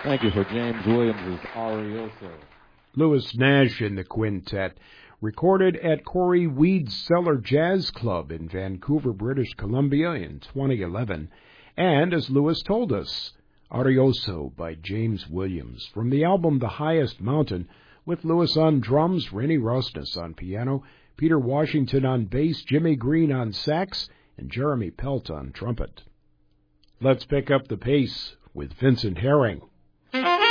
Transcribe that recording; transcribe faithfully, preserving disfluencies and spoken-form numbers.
Thank you for James Williams' Arioso. Louis Nash in the quintet, recorded at Corey Weed's Cellar Jazz Club in Vancouver, British Columbia in twenty eleven. And as Louis told us, Arioso by James Williams from the album The Highest Mountain, with Louis on drums, Rennie Rosnes on piano, Peter Washington on bass, Jimmy Green on sax, and Jeremy Pelt on trumpet. Let's pick up the pace with Vincent Herring.